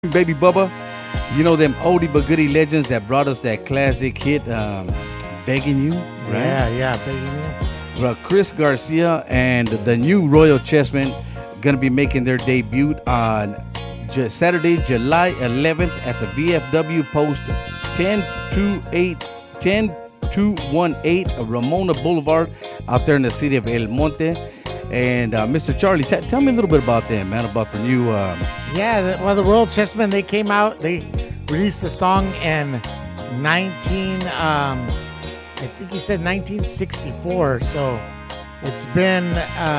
Baby Bubba, you know them oldie but goodie legends that brought us that classic hit, Begging You, right? Yeah, Begging You. Well, Chris Garcia and the new Royal Chessmen going to be making their debut on Saturday, July 11th at the VFW Post 10218 Ramona Boulevard out there in the city of El Monte. And Mr. Charlie, tell me a little bit about them, man, about the new... the Royal Chessmen, they came out, they released the song in I think you said 1964, so it's been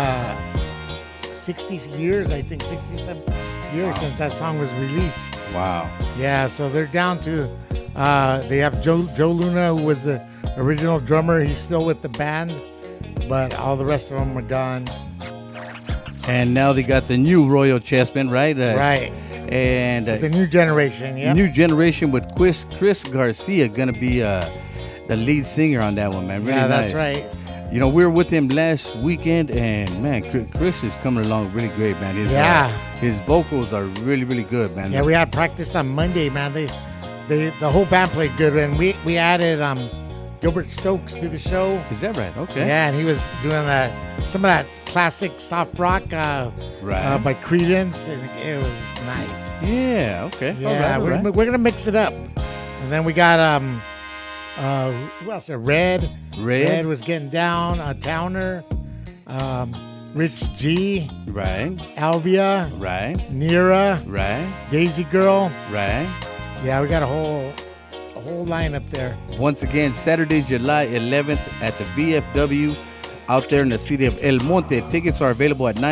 60 years, I think, 67 years since that song was released. Wow. Yeah, so they're down to, they have Joe Luna, who was the original drummer. He's still with the band, but all the rest of them are gone. And now they got the new Royal Chessmen, right? Right. And the new generation, yeah. New generation with Chris Garcia going to be the lead singer on that one, man. Really nice. That's right. You know, we were with him last weekend, and man, Chris is coming along really great, man. His vocals are really, really good, man. Yeah, we had practice on Monday, man. The whole band played good, and we added Gilbert Stokes to the show. Is that right? Okay. Yeah, and he was doing some of that classic soft rock by Creedence, and it was nice. Yeah. Okay. Yeah, all right. We're gonna mix it up, and then we got who else? Red was getting down. Towner, Rich G, right? Alvia, right? Nira, right? Daisy Girl, right? Yeah, we got a whole lineup there. Once again, Saturday, July 11th at the VFW out there in the city of El Monte. Tickets are available at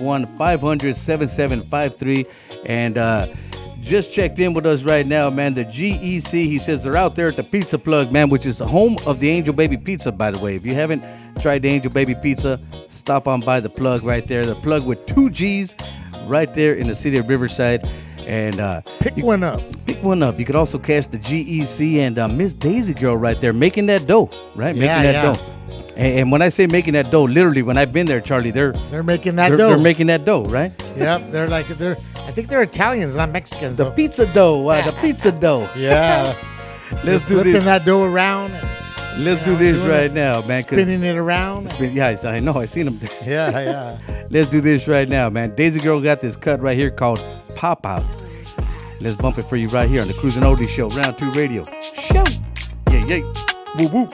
951-500-7753. And just checked in with us right now, man. The GEC, he says they're out there at the Pizza Plug, man, which is the home of the Angel Baby Pizza, by the way. If you haven't tried the Angel Baby Pizza, stop on by the Plug right there. The Plug with 2 G's right there in the city of Riverside. And pick one up. You could also catch the GEC and Miss Daisy Girl right there making that dough, right? Dough. And when I say making that dough, literally, when I've been there, Charlie, they're making that dough. They're making that dough, right? Yep, I think they're Italians, not Mexicans. The pizza dough, the pizza dough. Yeah. Let's do flipping this. that dough around. Let's do this right now, man. Spinning it around. Yeah, I know. I seen them. Yeah. Let's do this right now, man. Daisy Girl got this cut right here called Pop Out. Let's bump it for you right here on the Cruising Oldies Show, Round 2 Radio. Show. Yeah. Woo woo.